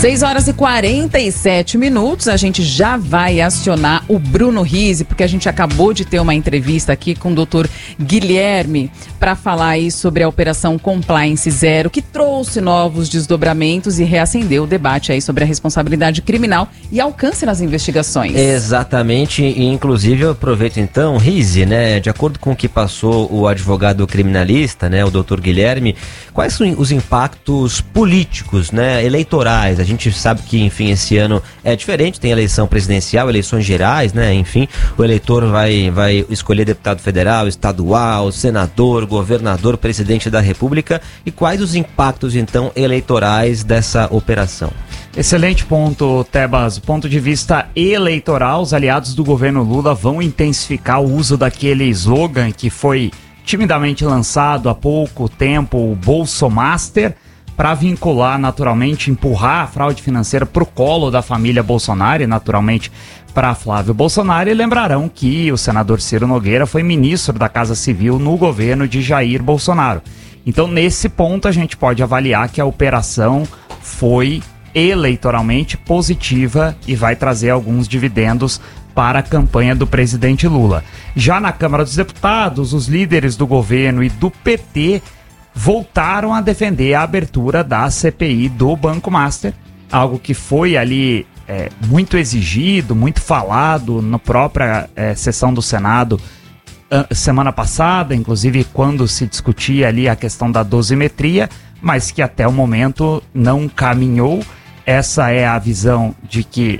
6h47, a gente já vai acionar o Bruno Rizzi, porque a gente acabou de ter uma entrevista aqui com o doutor Guilherme para falar aí sobre a Operação Compliance Zero, que trouxe novos desdobramentos e reacendeu o debate aí sobre a responsabilidade criminal e alcance nas investigações. Exatamente, e inclusive eu aproveito então, Rizzi, né, de acordo com o que passou o advogado criminalista, né, o doutor Guilherme, quais são os impactos políticos, né, eleitorais? A gente sabe que, enfim, esse ano é diferente, tem eleição presidencial, eleições gerais, né, enfim, o eleitor vai escolher deputado federal, estadual, senador, governador, presidente da República, e quais os impactos, então, eleitorais dessa operação? Excelente ponto, Tebas. Do ponto de vista eleitoral, os aliados do governo Lula vão intensificar o uso daquele slogan que foi timidamente lançado há pouco tempo, o Bolsomaster, para vincular, naturalmente, empurrar a fraude financeira para o colo da família Bolsonaro e, naturalmente, para Flávio Bolsonaro. E lembrarão que o senador Ciro Nogueira foi ministro da Casa Civil no governo de Jair Bolsonaro. Então, nesse ponto, a gente pode avaliar que a operação foi eleitoralmente positiva e vai trazer alguns dividendos para a campanha do presidente Lula. Já na Câmara dos Deputados, os líderes do governo e do PT voltaram a defender a abertura da CPI do Banco Master, algo que foi ali muito exigido, muito falado na própria sessão do Senado semana passada, inclusive quando se discutia ali a questão da dosimetria, mas que até o momento não caminhou. Essa é a visão de que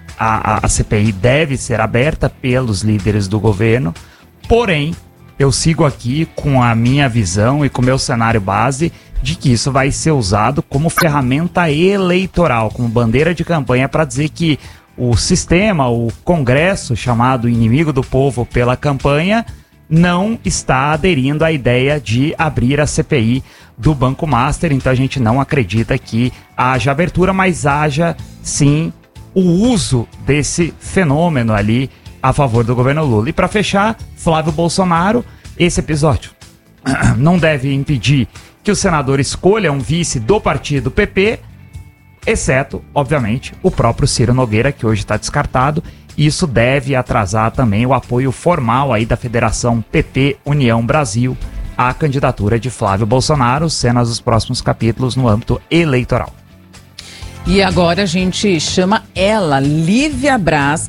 a CPI deve ser aberta pelos líderes do governo, porém, eu sigo aqui com a minha visão e com o meu cenário base de que isso vai ser usado como ferramenta eleitoral, como bandeira de campanha para dizer que o sistema, o Congresso, chamado inimigo do povo pela campanha, não está aderindo à ideia de abrir a CPI do Banco Master. Então a gente não acredita que haja abertura, mas haja sim o uso desse fenômeno ali a favor do governo Lula. E para fechar, Flávio Bolsonaro, esse episódio não deve impedir que o senador escolha um vice do partido PP, exceto, obviamente, o próprio Ciro Nogueira, que hoje está descartado. Isso deve atrasar também o apoio formal aí da Federação PP União Brasil à candidatura de Flávio Bolsonaro, cenas dos próximos capítulos no âmbito eleitoral. E agora a gente chama ela, Lívia Braz,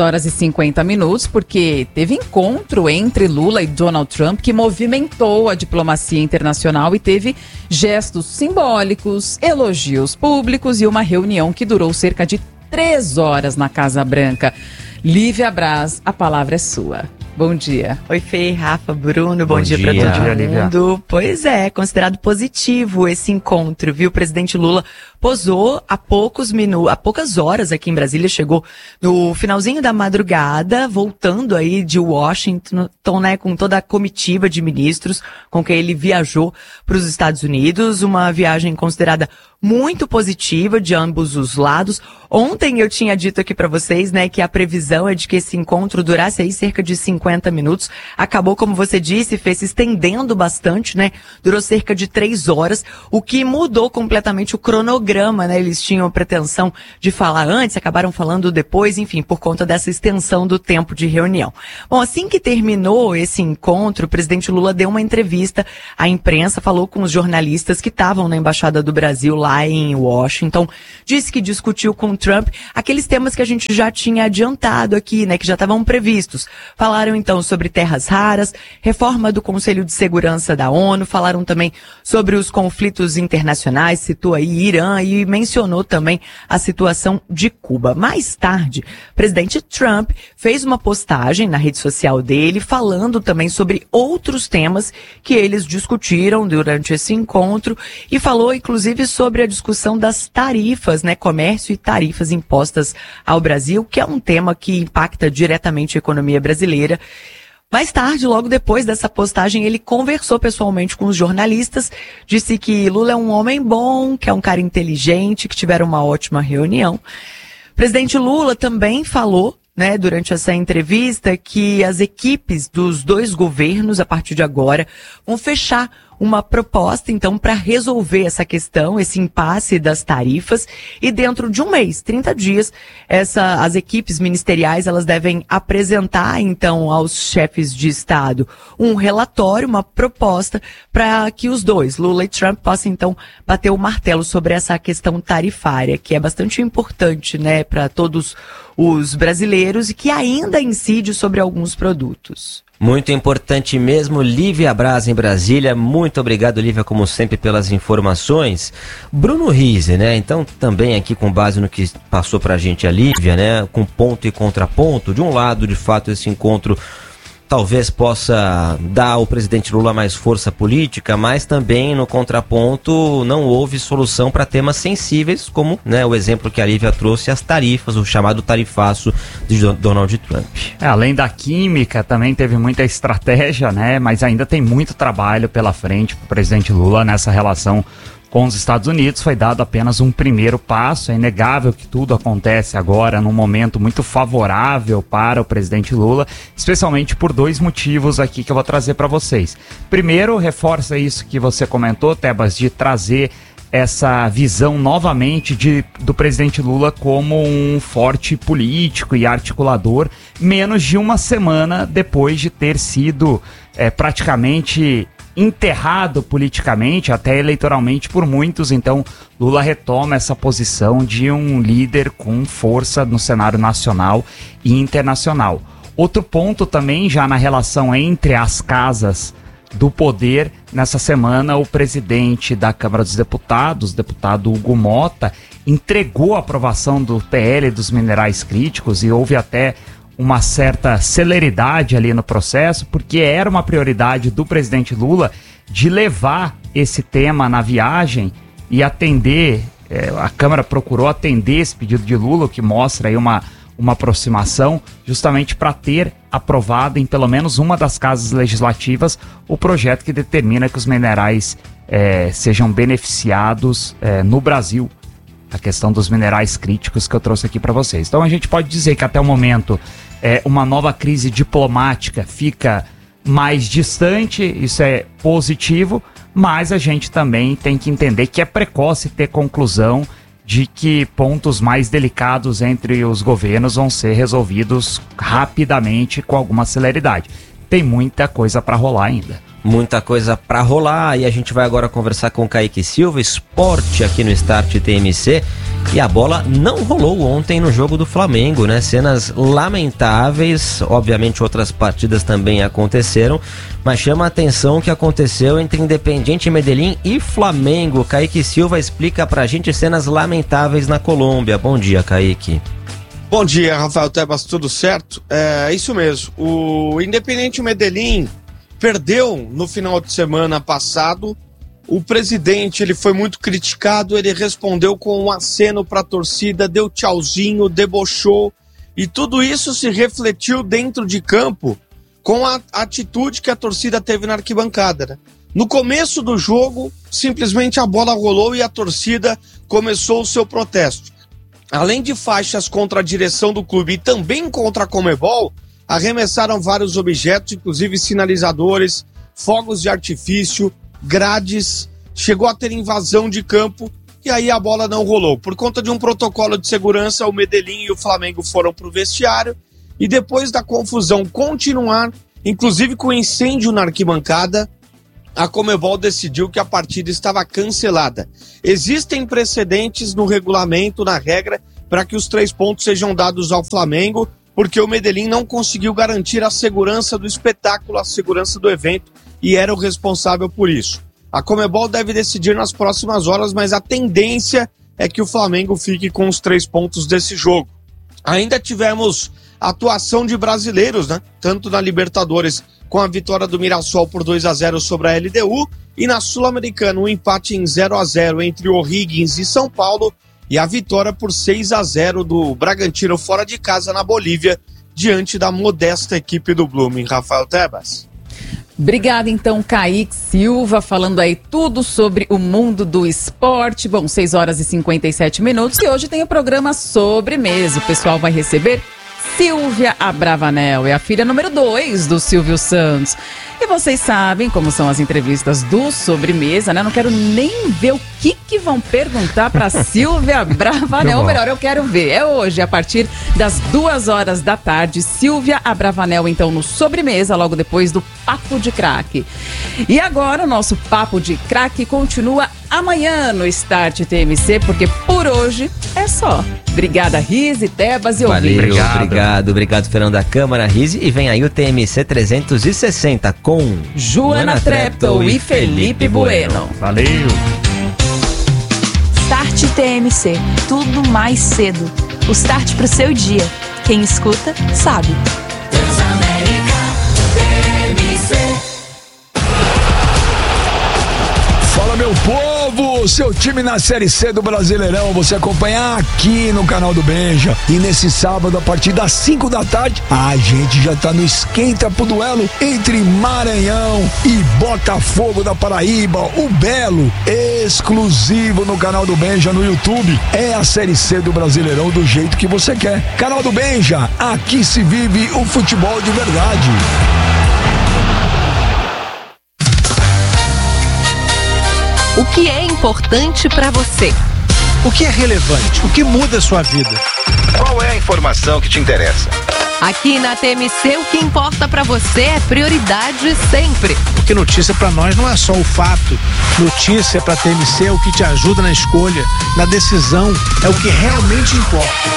6h50, porque teve encontro entre Lula e Donald Trump que movimentou a diplomacia internacional e teve gestos simbólicos, elogios públicos e uma reunião que durou cerca de 3 horas na Casa Branca. Lívia Braz, a palavra é sua. Bom dia. Oi, Fê, Rafa, Bruno, bom dia para todo mundo. Lívia. Pois é, considerado positivo esse encontro, viu? O presidente Lula posou há poucas horas aqui em Brasília, chegou no finalzinho da madrugada, voltando aí de Washington, né, com toda a comitiva de ministros com quem ele viajou para os Estados Unidos, uma viagem considerada muito positiva de ambos os lados. Ontem eu tinha dito aqui para vocês, né, que a previsão é de que esse encontro durasse aí cerca de 50 minutos. Acabou, como você disse, se estendendo bastante, né? Durou cerca de 3 horas, o que mudou completamente o cronograma, né? Eles tinham a pretensão de falar antes, acabaram falando depois, enfim, por conta dessa extensão do tempo de reunião. Bom, assim que terminou esse encontro, o presidente Lula deu uma entrevista à imprensa, falou com os jornalistas que estavam na Embaixada do Brasil lá em Washington, disse que discutiu com Trump aqueles temas que a gente já tinha adiantado aqui, né, que já estavam previstos. Falaram então sobre terras raras, reforma do Conselho de Segurança da ONU, falaram também sobre os conflitos internacionais, citou aí Irã e mencionou também a situação de Cuba. Mais tarde, o presidente Trump fez uma postagem na rede social dele falando também sobre outros temas que eles discutiram durante esse encontro e falou inclusive sobre a discussão das tarifas, né, comércio e tarifas impostas ao Brasil, que é um tema que impacta diretamente a economia brasileira. Mais tarde, logo depois dessa postagem, ele conversou pessoalmente com os jornalistas, disse que Lula é um homem bom, que é um cara inteligente, que tiveram uma ótima reunião. O presidente Lula também falou, né, durante essa entrevista, que as equipes dos dois governos, a partir de agora, vão fechar uma proposta, então, para resolver essa questão, esse impasse das tarifas, e dentro de um mês, 30 dias, as equipes ministeriais, elas devem apresentar, então, aos chefes de Estado um relatório, uma proposta, para que os dois, Lula e Trump, possam, então, bater o martelo sobre essa questão tarifária, que é bastante importante, né, para todos os brasileiros e que ainda incide sobre alguns produtos. Muito importante mesmo. Lívia Braz em Brasília. Muito obrigado, Lívia, como sempre, pelas informações. Bruno Rizzi, né? Então, também aqui com base no que passou pra gente a Lívia, né? Com ponto e contraponto. De um lado, de fato, esse encontro talvez possa dar ao presidente Lula mais força política, mas também no contraponto não houve solução para temas sensíveis, como, né, o exemplo que a Lívia trouxe, as tarifas, o chamado tarifaço de Donald Trump. Além da química, também teve muita estratégia, né, mas ainda tem muito trabalho pela frente para o presidente Lula nessa relação com os Estados Unidos. Foi dado apenas um primeiro passo. É inegável que tudo acontece agora num momento muito favorável para o presidente Lula, especialmente por dois motivos aqui que eu vou trazer para vocês. Primeiro, reforça isso que você comentou, Tebas, de trazer essa visão novamente do presidente Lula como um forte político e articulador, menos de uma semana depois de ter sido praticamente enterrado politicamente, até eleitoralmente por muitos. Então Lula retoma essa posição de um líder com força no cenário nacional e internacional. Outro ponto também, já na relação entre as casas do poder, nessa semana o presidente da Câmara dos Deputados, deputado Hugo Mota, entregou a aprovação do PL dos minerais críticos, e houve até uma certa celeridade ali no processo, porque era uma prioridade do presidente Lula de levar esse tema na viagem e atender, a Câmara procurou atender esse pedido de Lula, o que mostra aí uma aproximação, justamente para ter aprovado em pelo menos uma das casas legislativas o projeto que determina que os minerais sejam beneficiados no Brasil. A questão dos minerais críticos que eu trouxe aqui para vocês. Então a gente pode dizer que até o momento uma nova crise diplomática fica mais distante, isso é positivo, mas a gente também tem que entender que é precoce ter conclusão de que pontos mais delicados entre os governos vão ser resolvidos rapidamente, com alguma celeridade. Tem muita coisa para rolar ainda. Muita coisa para rolar, e a gente vai agora conversar com o Kaique Silva, esporte aqui no Start TMC. E a bola não rolou ontem no jogo do Flamengo, né? Cenas lamentáveis, obviamente outras partidas também aconteceram, mas chama a atenção o que aconteceu entre Independiente Medellín e Flamengo. Kaique Silva explica pra gente cenas lamentáveis na Colômbia. Bom dia, Kaique. Bom dia, Rafael Tebas, tudo certo? É isso mesmo, o Independiente Medellín perdeu no final de semana passado. O presidente, ele foi muito criticado, ele respondeu com um aceno para a torcida, deu tchauzinho, debochou, e tudo isso se refletiu dentro de campo com a atitude que a torcida teve na arquibancada, né? No começo do jogo, simplesmente a bola rolou e a torcida começou o seu protesto. Além de faixas contra a direção do clube e também contra a Conmebol, arremessaram vários objetos, inclusive sinalizadores, fogos de artifício, grades, chegou a ter invasão de campo, e aí a bola não rolou. Por conta de um protocolo de segurança, o Medellín e o Flamengo foram para o vestiário, e depois da confusão continuar, inclusive com incêndio na arquibancada, a Conmebol decidiu que a partida estava cancelada. Existem precedentes no regulamento, na regra, para que os 3 pontos sejam dados ao Flamengo, porque o Medellín não conseguiu garantir a segurança do espetáculo, a segurança do evento, e era o responsável por isso. A Conmebol deve decidir nas próximas horas, mas a tendência é que o Flamengo fique com os 3 pontos desse jogo. Ainda tivemos atuação de brasileiros, né? Tanto na Libertadores, com a vitória do Mirassol por 2-0 sobre a LDU, e na Sul-Americana, um empate em 0-0 entre o O'Higgins e São Paulo, e a vitória por 6-0 do Bragantino fora de casa na Bolívia, diante da modesta equipe do Blooming. Rafael Tebas. Obrigada, então, Kaique Silva, falando aí tudo sobre o mundo do esporte. Bom, 6 horas e 57 minutos, e hoje tem o programa Sobremesa. O pessoal vai receber Silvia Abravanel é a filha número 2 do Silvio Santos. E vocês sabem como são as entrevistas do Sobremesa, né? Não quero nem ver o que vão perguntar para Silvia Abravanel. Ou melhor, eu quero ver. É hoje, a partir das 2h da tarde, Silvia Abravanel, então, no Sobremesa, logo depois do Papo de Craque. E agora o nosso Papo de Craque continua amanhã no Start TMC, porque por hoje é só. Obrigada, Rise, Tebas e Ouvinte. Obrigado, Fernanda Câmara, Rise. E vem aí o TMC 360 com Joana Treptow e Felipe Bueno. Valeu! Start TMC, tudo mais cedo. O start pro seu dia. Quem escuta, sabe. Fala, meu povo! Seu time na Série C do Brasileirão, você acompanha aqui no canal do Benja. E nesse sábado, a partir das 5 da tarde, a gente já tá no esquenta pro duelo entre Maranhão e Botafogo da Paraíba, o Belo, exclusivo no canal do Benja no YouTube. É a Série C do Brasileirão do jeito que você quer. Canal do Benja, aqui se vive o futebol de verdade. O que é importante para você? O que é relevante? O que muda a sua vida? Qual é a informação que te interessa? Aqui na TMC, o que importa para você é prioridade sempre. Porque notícia para nós não é só o fato. Notícia para a TMC é o que te ajuda na escolha, na decisão, é o que realmente importa.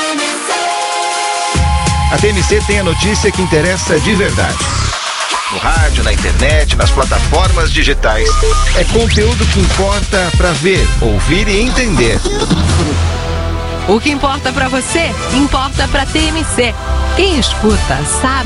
A TMC tem a notícia que interessa de verdade. No rádio, na internet, nas plataformas digitais. É conteúdo que importa para ver, ouvir e entender. O que importa para você, importa para TMC. Quem escuta, sabe.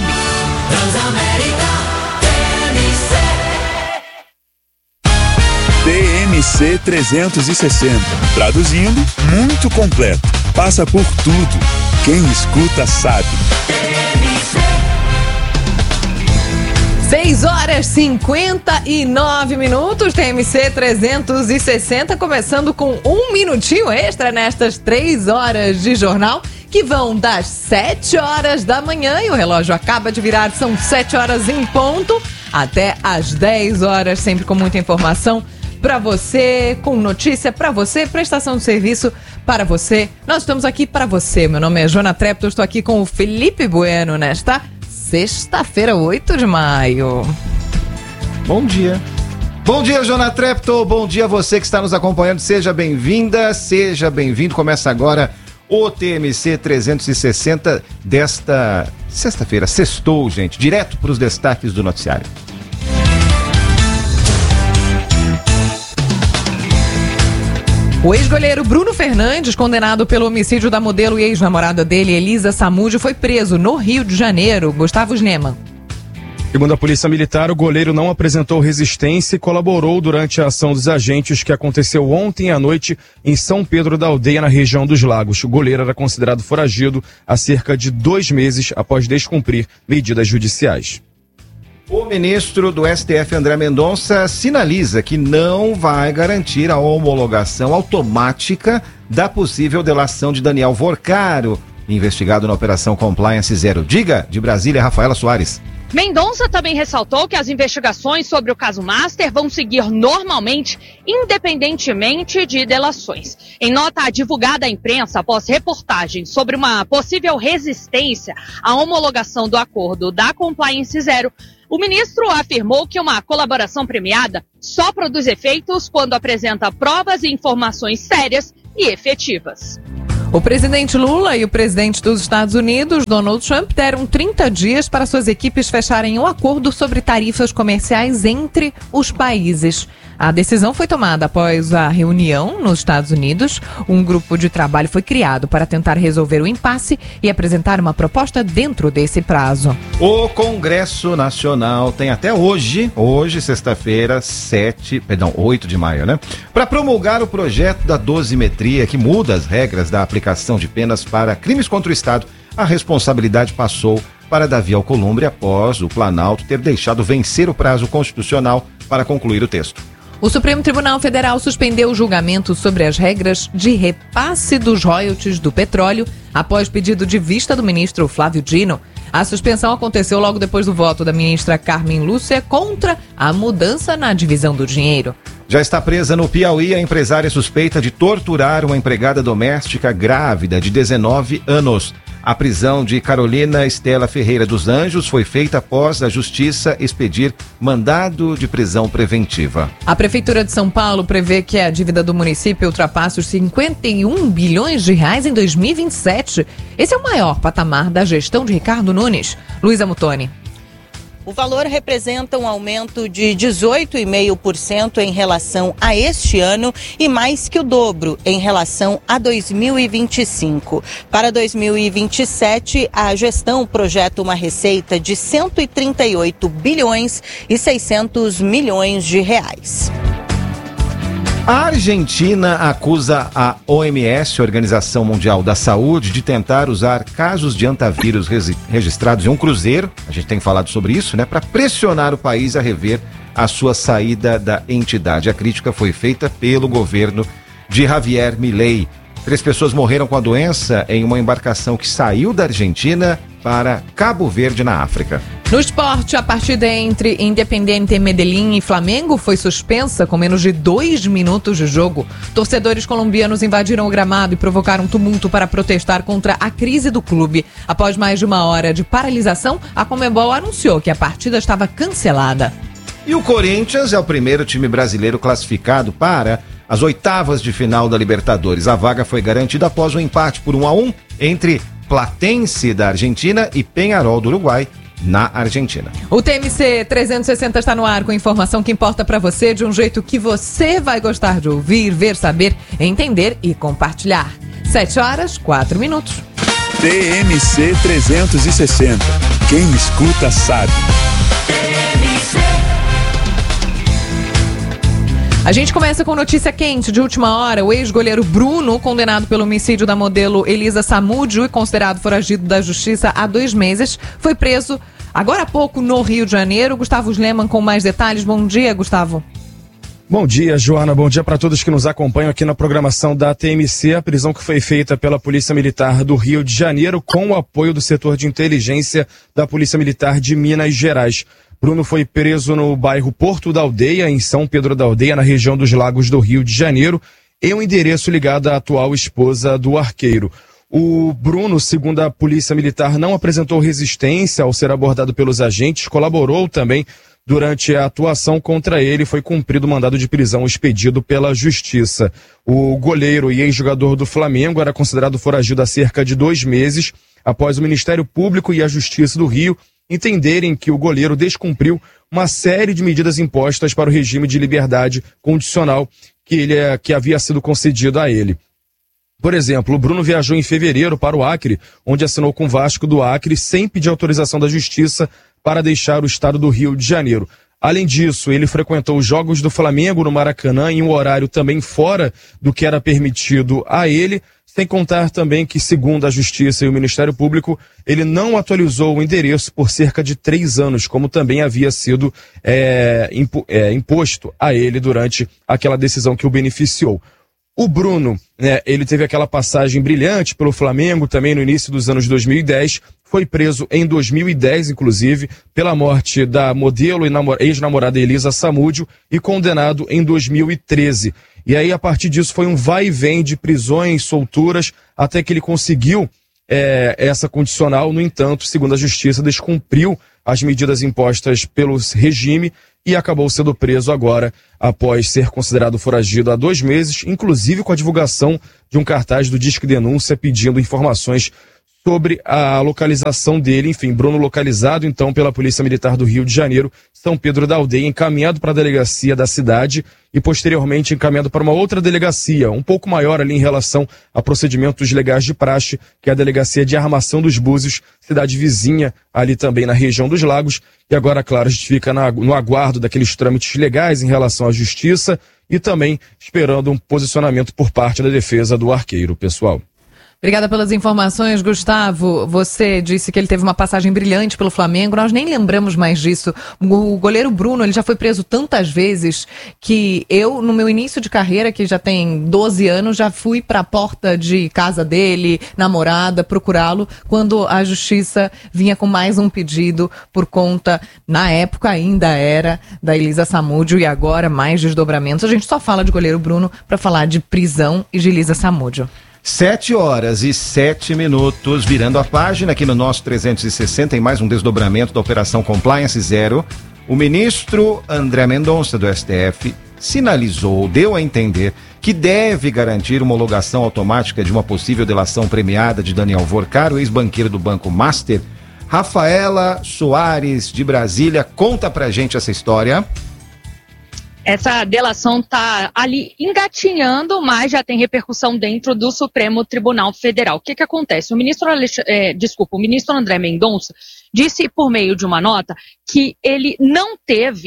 TMC 360. Traduzindo, muito completo. Passa por tudo. Quem escuta, sabe. 6h59, TMC 360, começando com um minutinho extra nestas 3 horas de jornal, que vão das 7 horas da manhã, e o relógio acaba de virar, são 7 horas em ponto, até às 10 horas, sempre com muita informação para você, com notícia para você, prestação de serviço para você. Nós estamos aqui para você. Meu nome é Joana Treptow, estou aqui com o Felipe Bueno nesta sexta-feira, 8 de maio. Bom dia. Bom dia, Joana Treptow. Bom dia a você que está nos acompanhando. Seja bem-vinda, seja bem-vindo. Começa agora o TMC 360 desta sexta-feira. Sextou, gente. Direto para os destaques do noticiário. O ex-goleiro Bruno Fernandes, condenado pelo homicídio da modelo e ex-namorada dele, Elisa Samúdio, foi preso no Rio de Janeiro. Gustavo Sneman. Segundo a Polícia Militar, o goleiro não apresentou resistência e colaborou durante a ação dos agentes que aconteceu ontem à noite em São Pedro da Aldeia, na região dos Lagos. O goleiro era considerado foragido há cerca de 2 meses após descumprir medidas judiciais. O ministro do STF, André Mendonça, sinaliza que não vai garantir a homologação automática da possível delação de Daniel Vorcaro, investigado na Operação Compliance Zero. Diga, de Brasília, Rafaela Soares. Mendonça também ressaltou que as investigações sobre o caso Master vão seguir normalmente, independentemente de delações. Em nota divulgada à imprensa após reportagem sobre uma possível resistência à homologação do acordo da Compliance Zero, o ministro afirmou que uma colaboração premiada só produz efeitos quando apresenta provas e informações sérias e efetivas. O presidente Lula e o presidente dos Estados Unidos, Donald Trump, deram 30 dias para suas equipes fecharem um acordo sobre tarifas comerciais entre os países. A decisão foi tomada após a reunião nos Estados Unidos. Um grupo de trabalho foi criado para tentar resolver o impasse e apresentar uma proposta dentro desse prazo. O Congresso Nacional tem até hoje, sexta-feira, 8 de maio, né? Para promulgar o projeto da dosimetria, que muda as regras da aplicação de penas para crimes contra o Estado. A responsabilidade passou para Davi Alcolumbre após o Planalto ter deixado vencer o prazo constitucional para concluir o texto. O Supremo Tribunal Federal suspendeu o julgamento sobre as regras de repasse dos royalties do petróleo após pedido de vista do ministro Flávio Dino. A suspensão aconteceu logo depois do voto da ministra Carmen Lúcia contra a mudança na divisão do dinheiro. Já está presa no Piauí a empresária suspeita de torturar uma empregada doméstica grávida de 19 anos. A prisão de Carolina Estela Ferreira dos Anjos foi feita após a Justiça expedir mandado de prisão preventiva. A Prefeitura de São Paulo prevê que a dívida do município ultrapasse os 51 bilhões de reais em 2027. Esse é o maior patamar da gestão de Ricardo Nunes. Luísa Mutoni. O valor representa um aumento de 18,5% em relação a este ano e mais que o dobro em relação a 2025. Para 2027, a gestão projeta uma receita de 138 bilhões e 600 milhões de reais. A Argentina acusa a OMS, Organização Mundial da Saúde, de tentar usar casos de antavírus registrados em um cruzeiro, a gente tem falado sobre isso, né, para pressionar o país a rever a sua saída da entidade. A crítica foi feita pelo governo de Javier Milei. 3 pessoas morreram com a doença em uma embarcação que saiu da Argentina para Cabo Verde, na África. No esporte, a partida entre Independiente Medellín e Flamengo foi suspensa com menos de 2 minutos de jogo. Torcedores colombianos invadiram o gramado e provocaram tumulto para protestar contra a crise do clube. Após mais de 1 hora de paralisação, a Conmebol anunciou que a partida estava cancelada. E o Corinthians é o primeiro time brasileiro classificado para as oitavas de final da Libertadores. A vaga foi garantida após um empate por 1-1 entre Platense da Argentina e Peñarol do Uruguai na Argentina. O TMC 360 está no ar com informação que importa para você de um jeito que você vai gostar de ouvir, ver, saber, entender e compartilhar. 7h04. TMC 360. Quem escuta sabe. A gente começa com notícia quente de última hora. O ex-goleiro Bruno, condenado pelo homicídio da modelo Elisa Samúdio e considerado foragido da justiça há 2 meses, foi preso agora há pouco no Rio de Janeiro. Gustavo Sleman com mais detalhes. Bom dia, Gustavo. Bom dia, Joana. Bom dia para todos que nos acompanham aqui na programação da TMC. A prisão que foi feita pela Polícia Militar do Rio de Janeiro com o apoio do setor de inteligência da Polícia Militar de Minas Gerais. Bruno foi preso no bairro Porto da Aldeia, em São Pedro da Aldeia, na região dos Lagos do Rio de Janeiro, em um endereço ligado à atual esposa do arqueiro. O Bruno, segundo a Polícia Militar, não apresentou resistência ao ser abordado pelos agentes, colaborou também durante a atuação contra ele, foi cumprido o mandado de prisão expedido pela Justiça. O goleiro e ex-jogador do Flamengo era considerado foragido há cerca de 2 meses, após o Ministério Público e a Justiça do Rio entenderem que o goleiro descumpriu uma série de medidas impostas para o regime de liberdade condicional que havia sido concedido a ele. Por exemplo, o Bruno viajou em fevereiro para o Acre, onde assinou com o Vasco do Acre, sem pedir autorização da Justiça para deixar o estado do Rio de Janeiro. Além disso, ele frequentou os jogos do Flamengo no Maracanã em um horário também fora do que era permitido a ele, sem contar também que, segundo a Justiça e o Ministério Público, ele não atualizou o endereço por cerca de 3 anos, como também havia sido imposto a ele durante aquela decisão que o beneficiou. O Bruno, ele teve aquela passagem brilhante pelo Flamengo também no início dos anos 2010, foi preso em 2010, inclusive, pela morte da modelo e ex-namorada Elisa Samúdio e condenado em 2013. E aí, a partir disso, foi um vai e vem de prisões, solturas, até que ele conseguiu essa condicional. No entanto, segundo a Justiça, descumpriu as medidas impostas pelo regime e acabou sendo preso agora, após ser considerado foragido há 2 meses, inclusive com a divulgação de um cartaz do Disque Denúncia pedindo informações sobre a localização dele. Enfim, Bruno localizado então pela Polícia Militar do Rio de Janeiro, São Pedro da Aldeia, encaminhado para a delegacia da cidade e posteriormente encaminhado para uma outra delegacia, um pouco maior ali em relação a procedimentos legais de praxe, que é a Delegacia de Armação dos Búzios, cidade vizinha ali também na região dos Lagos. E agora, claro, a gente fica no aguardo daqueles trâmites legais em relação à Justiça e também esperando um posicionamento por parte da defesa do arqueiro, pessoal. Obrigada pelas informações, Gustavo. Você disse que ele teve uma passagem brilhante pelo Flamengo. Nós nem lembramos mais disso. O goleiro Bruno, ele já foi preso tantas vezes que eu, no meu início de carreira, que já tem 12 anos, já fui para a porta de casa dele, namorada, procurá-lo, quando a justiça vinha com mais um pedido por conta, na época ainda era, da Elisa Samúdio, e agora mais desdobramentos. A gente só fala de goleiro Bruno para falar de prisão e de Elisa Samúdio. 7h07, virando a página aqui no nosso 360 em mais um desdobramento da Operação Compliance Zero. O ministro André Mendonça do STF sinalizou, deu a entender que deve garantir uma homologação automática de uma possível delação premiada de Daniel Vorcaro, ex-banqueiro do Banco Master. Rafaela Soares, de Brasília, conta pra gente essa história. Essa delação está ali engatinhando, mas já tem repercussão dentro do Supremo Tribunal Federal. O que acontece? O ministro André Mendonça disse por meio de uma nota que ele não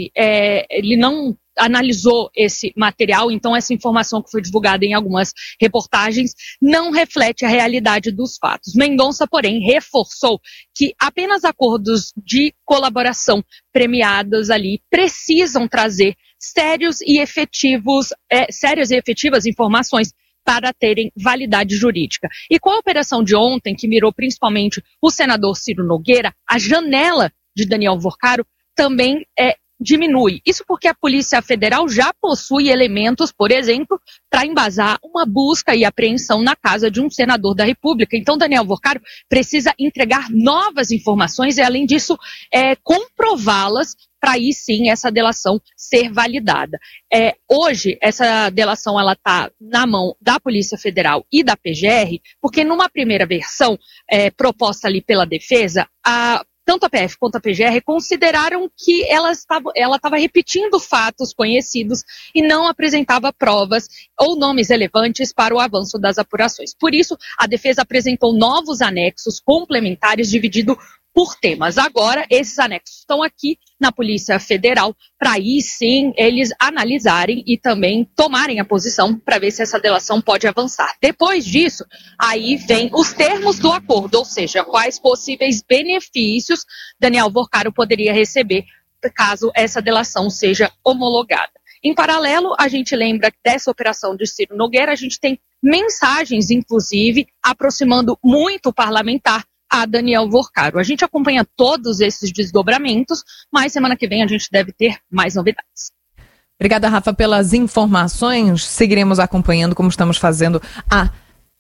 analisou esse material, então essa informação que foi divulgada em algumas reportagens não reflete a realidade dos fatos. Mendonça, porém, reforçou que apenas acordos de colaboração premiados ali precisam trazer sérias e efetivas informações para terem validade jurídica. E com a operação de ontem, que mirou principalmente o senador Ciro Nogueira, a janela de Daniel Vorcaro também diminui. Isso porque a Polícia Federal já possui elementos, por exemplo, para embasar uma busca e apreensão na casa de um senador da República. Então, Daniel Vorcaro precisa entregar novas informações e, além disso, comprová-las para aí sim essa delação ser validada. Hoje, essa delação está na mão da Polícia Federal e da PGR, porque numa primeira versão proposta ali pela defesa, tanto a PF quanto a PGR consideraram que ela estava repetindo fatos conhecidos e não apresentava provas ou nomes relevantes para o avanço das apurações. Por isso, a defesa apresentou novos anexos complementares divididos por temas. Agora, esses anexos estão aqui na Polícia Federal para aí sim eles analisarem e também tomarem a posição para ver se essa delação pode avançar. Depois disso, aí vem os termos do acordo, ou seja, quais possíveis benefícios Daniel Vorcaro poderia receber caso essa delação seja homologada. Em paralelo, a gente lembra dessa operação de Ciro Nogueira, a gente tem mensagens, inclusive, aproximando muito o parlamentar a Daniel Vorcaro. A gente acompanha todos esses desdobramentos, mas semana que vem a gente deve ter mais novidades. Obrigada, Rafa, pelas informações. Seguiremos acompanhando como estamos fazendo há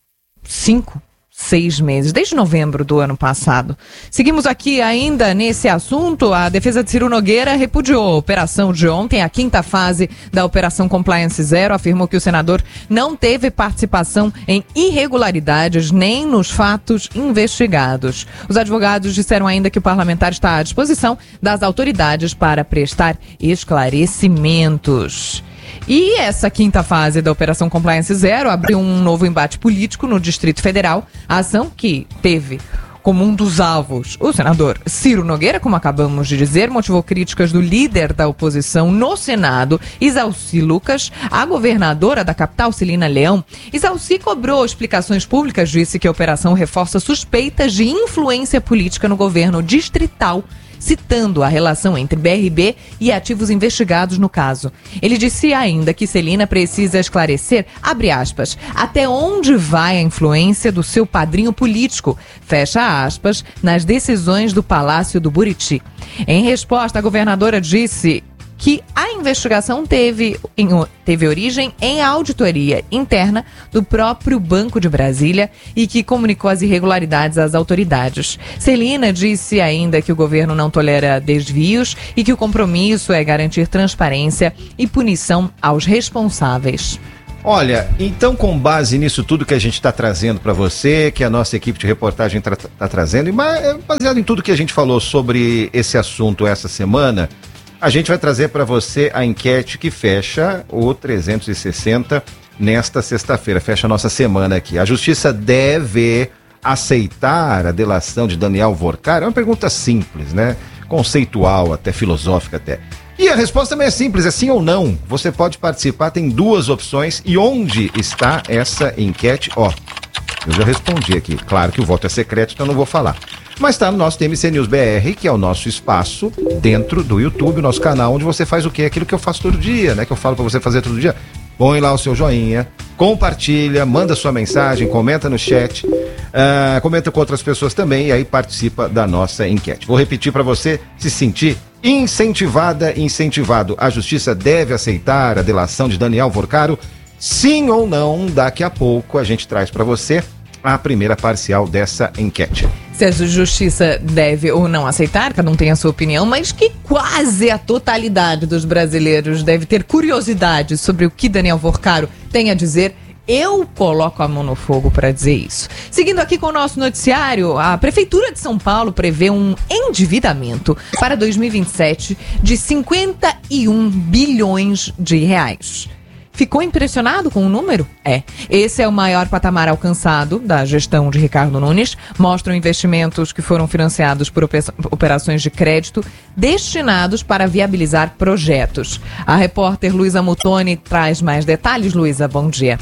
6 meses, desde novembro do ano passado. Seguimos aqui ainda nesse assunto. A defesa de Ciro Nogueira repudiou a operação de ontem, a 5ª fase da Operação Compliance Zero, afirmou que o senador não teve participação em irregularidades nem nos fatos investigados. Os advogados disseram ainda que o parlamentar está à disposição das autoridades para prestar esclarecimentos. E essa 5ª fase da Operação Compliance Zero abriu um novo embate político no Distrito Federal. A ação que teve como um dos alvos o senador Ciro Nogueira, como acabamos de dizer, motivou críticas do líder da oposição no Senado, Isalci Lucas, à governadora da capital, Celina Leão. Isalci cobrou explicações públicas, disse que a operação reforça suspeitas de influência política no governo distrital, citando a relação entre BRB e ativos investigados no caso. Ele disse ainda que Celina precisa esclarecer, abre aspas, até onde vai a influência do seu padrinho político, fecha aspas, nas decisões do Palácio do Buriti. Em resposta, a governadora disse que a investigação teve origem em auditoria interna do próprio Banco de Brasília e que comunicou as irregularidades às autoridades. Celina disse ainda que o governo não tolera desvios e que o compromisso é garantir transparência e punição aos responsáveis. Olha, então com base nisso tudo que a gente está trazendo para você, que a nossa equipe de reportagem está trazendo, e baseado em tudo que a gente falou sobre esse assunto essa semana, a gente vai trazer para você a enquete que fecha o 360 nesta sexta-feira, fecha a nossa semana aqui. A Justiça deve aceitar a delação de Daniel Vorcaro? É uma pergunta simples, né? Conceitual, até filosófica até. E a resposta também é simples, é sim ou não. Você pode participar, tem 2 opções. E onde está essa enquete? Ó, Eu já respondi aqui. Claro que o voto é secreto, então eu não vou falar. Mas está no nosso TMC News BR, que é o nosso espaço dentro do YouTube, o nosso canal, onde você faz o quê? Aquilo que eu faço todo dia, né? Que eu falo para você fazer todo dia. Põe lá o seu joinha, compartilha, manda sua mensagem, comenta no chat, comenta com outras pessoas também e aí participa da nossa enquete. Vou repetir para você se sentir incentivado. A justiça deve aceitar a delação de Daniel Vorcaro? Sim ou não? Daqui a pouco a gente traz para você a primeira parcial dessa enquete. Se a justiça deve ou não aceitar, cada um tem a sua opinião, mas que quase a totalidade dos brasileiros deve ter curiosidade sobre o que Daniel Vorcaro tem a dizer. Eu coloco a mão no fogo para dizer isso. Seguindo aqui com o nosso noticiário, a Prefeitura de São Paulo prevê um endividamento para 2027 de 51 bilhões de reais. Ficou impressionado com o número? Esse é o maior patamar alcançado da gestão de Ricardo Nunes. Mostram investimentos que foram financiados por operações de crédito destinados para viabilizar projetos. A repórter Luísa Mutoni traz mais detalhes. Luísa, bom dia.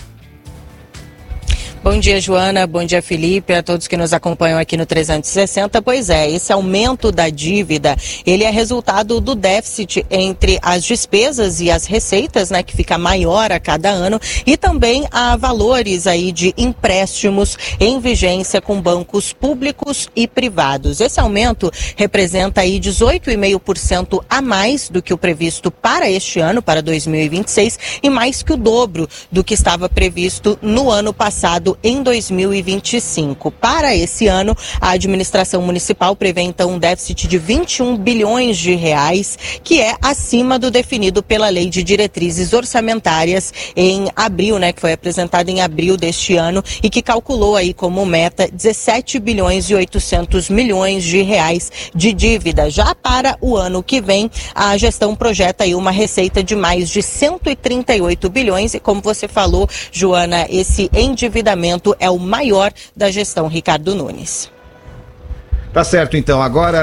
Bom dia, Joana. Bom dia, Felipe, a todos que nos acompanham aqui no 360. Pois é, esse aumento da dívida, ele é resultado do déficit entre as despesas e as receitas, né, que fica maior a cada ano, e também há valores aí de empréstimos em vigência com bancos públicos e privados. Esse aumento representa aí 18,5% a mais do que o previsto para este ano, para 2026, e mais que o dobro do que estava previsto no ano passado, em 2025. Para esse ano, a administração municipal prevê então um déficit de 21 bilhões de reais, que é acima do definido pela Lei de Diretrizes Orçamentárias em abril, né, que foi apresentada em abril deste ano e que calculou aí como meta 17 bilhões e 800 milhões de reais de dívida. Já para o ano que vem, a gestão projeta aí uma receita de mais de 138 bilhões e, como você falou, Joana, esse endividamento é o maior da gestão Ricardo Nunes. Tá certo, então. Agora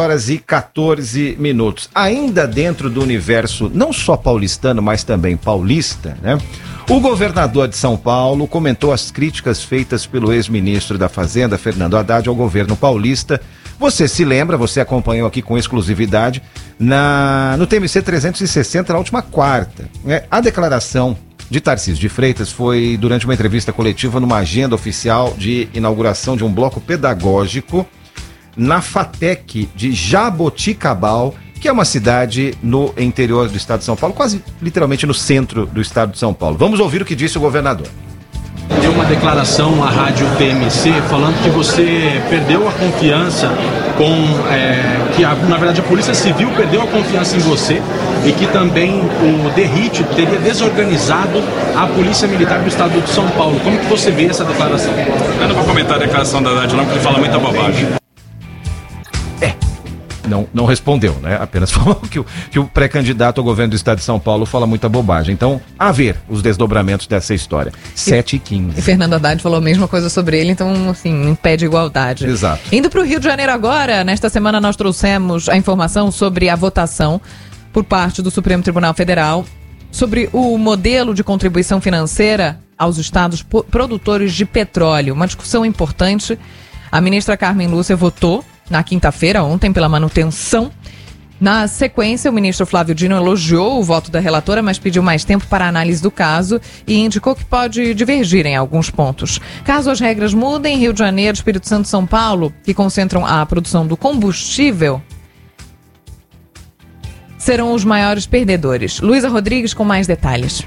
7h14. Ainda dentro do universo não só paulistano, mas também paulista, né? O governador de São Paulo comentou as críticas feitas pelo ex-ministro da Fazenda, Fernando Haddad, ao governo paulista. Você se lembra, você acompanhou aqui com exclusividade no TMC 360 na última quarta, né? A declaração de Tarcísio de Freitas foi durante uma entrevista coletiva numa agenda oficial de inauguração de um bloco pedagógico na FATEC de Jaboticabal, que é uma cidade no interior do estado de São Paulo, quase literalmente no centro do estado de São Paulo. Vamos ouvir o que disse o governador. Deu uma declaração à rádio TMC falando que você perdeu a confiança na verdade a Polícia Civil perdeu a confiança em você e que também o DERIT teria desorganizado a Polícia Militar do Estado de São Paulo. Como que você vê essa declaração? Eu não vou comentar a declaração da Haddad não, porque ele fala muita bobagem. Não respondeu, né? Apenas falou que o pré-candidato ao governo do estado de São Paulo fala muita bobagem. Então, a ver os desdobramentos dessa história. 7h15. E Fernando Haddad falou a mesma coisa sobre ele, então, assim, impede igualdade. Exato. Indo para o Rio de Janeiro agora, nesta semana nós trouxemos a informação sobre a votação por parte do Supremo Tribunal Federal sobre o modelo de contribuição financeira aos estados produtores de petróleo. Uma discussão importante. A ministra Carmen Lúcia votou na quinta-feira, ontem, pela manutenção. Na sequência, o ministro Flávio Dino elogiou o voto da relatora, mas pediu mais tempo para a análise do caso e indicou que pode divergir em alguns pontos. Caso as regras mudem, Rio de Janeiro, Espírito Santo e São Paulo, que concentram a produção do combustível, serão os maiores perdedores. Luísa Rodrigues com mais detalhes.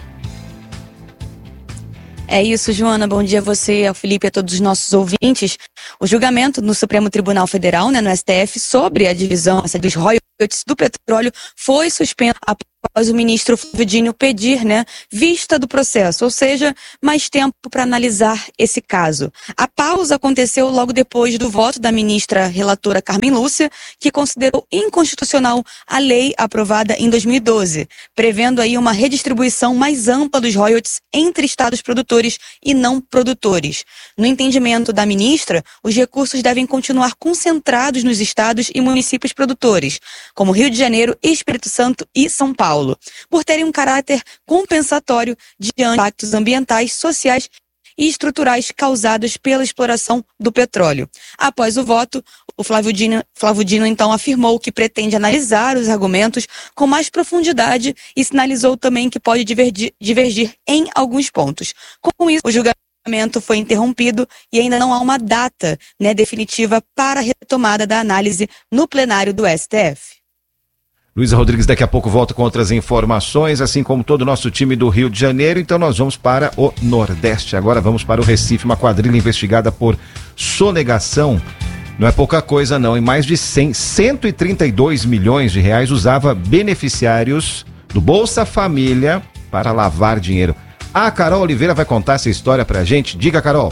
É isso, Joana. Bom dia a você, ao Felipe e a todos os nossos ouvintes. O julgamento no Supremo Tribunal Federal, no STF, sobre a divisão dos royalties do petróleo foi suspenso após o ministro Flávio Dino pedir, vista do processo, ou seja, mais tempo para analisar esse caso. A pausa aconteceu logo depois do voto da ministra relatora Carmen Lúcia, que considerou inconstitucional a lei aprovada em 2012, prevendo aí uma redistribuição mais ampla dos royalties entre estados produtores e não produtores. No entendimento da ministra, os recursos devem continuar concentrados nos estados e municípios produtores, como Rio de Janeiro, Espírito Santo e São Paulo, por terem um caráter compensatório diante de impactos ambientais, sociais e estruturais causados pela exploração do petróleo. Após o voto, o Flávio Dino então afirmou que pretende analisar os argumentos com mais profundidade e sinalizou também que pode divergir em alguns pontos. Com isso, o julgamento foi interrompido e ainda não há uma data, definitiva para a retomada da análise no plenário do STF. Luísa Rodrigues daqui a pouco volta com outras informações, assim como todo o nosso time do Rio de Janeiro. Então nós vamos para o Nordeste. Agora vamos para o Recife, uma quadrilha investigada por sonegação. Não é pouca coisa não, em mais de 132 milhões de reais usava beneficiários do Bolsa Família para lavar dinheiro. A Carol Oliveira vai contar essa história pra gente. Diga, Carol.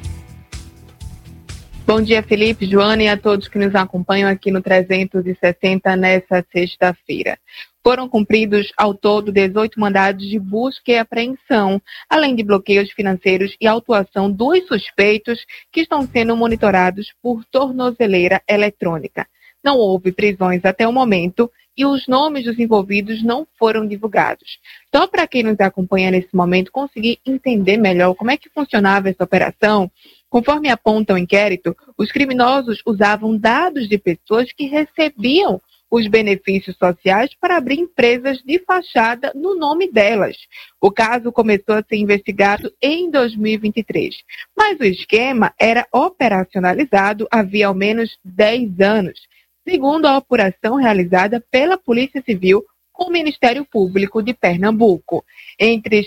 Bom dia, Felipe, Joana e a todos que nos acompanham aqui no 360 nessa sexta-feira. Foram cumpridos ao todo 18 mandados de busca e apreensão, além de bloqueios financeiros e autuação dos suspeitos que estão sendo monitorados por tornozeleira eletrônica. Não houve prisões até o momento e os nomes dos envolvidos não foram divulgados. Só para quem nos acompanha nesse momento conseguir entender melhor como é que funcionava essa operação, conforme aponta o inquérito, os criminosos usavam dados de pessoas que recebiam os benefícios sociais para abrir empresas de fachada no nome delas. O caso começou a ser investigado em 2023, mas o esquema era operacionalizado havia ao menos 10 anos, segundo a apuração realizada pela Polícia Civil com o Ministério Público de Pernambuco. Entre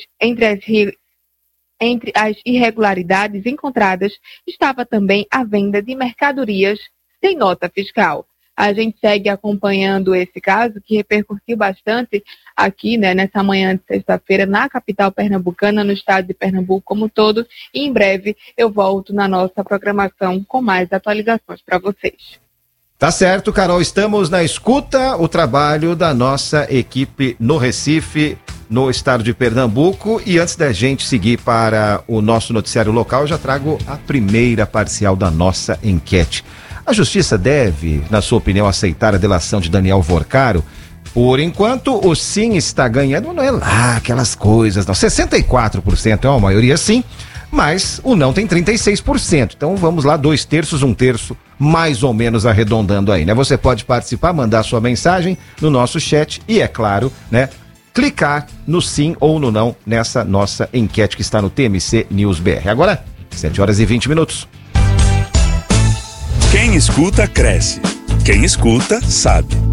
as irregularidades encontradas estava também a venda de mercadorias sem nota fiscal. A gente segue acompanhando esse caso que repercutiu bastante aqui, nessa manhã de sexta-feira, na capital pernambucana, no estado de Pernambuco como um todo. E em breve eu volto na nossa programação com mais atualizações para vocês. Tá certo, Carol. Estamos na escuta, o trabalho da nossa equipe no Recife, no estado de Pernambuco. E antes da gente seguir para o nosso noticiário local, eu já trago a primeira parcial da nossa enquete. A Justiça deve, na sua opinião, aceitar a delação de Daniel Vorcaro? Por enquanto, o sim está ganhando, não é lá aquelas coisas, não. 64% é uma maioria sim, mas o não tem 36%. Então vamos lá, 2/3, 1/3, mais ou menos arredondando aí, Você pode participar, mandar sua mensagem no nosso chat e, é claro, clicar no sim ou no não nessa nossa enquete que está no TMC News BR. Agora, 7h20. Quem escuta, cresce. Quem escuta, sabe.